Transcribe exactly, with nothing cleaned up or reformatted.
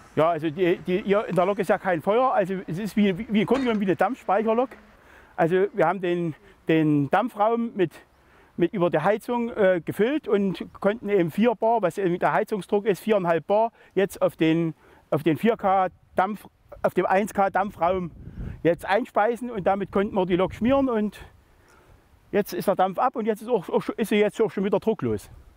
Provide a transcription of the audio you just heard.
Ja, also die, die, hier in der Lok ist ja kein Feuer, also es ist wie, wie im Grunde genommen wie eine Dampfspeicherlok. Also wir haben den, den Dampfraum mit, mit über der Heizung äh, gefüllt und konnten eben vier Bar, was eben der Heizungsdruck ist, vier Komma fünf Bar, jetzt auf den, auf den vier K Dampf, auf dem eins K Dampfraum jetzt einspeisen und damit konnten wir die Lok schmieren und jetzt ist der Dampf ab und jetzt ist, auch, ist sie jetzt auch schon wieder drucklos.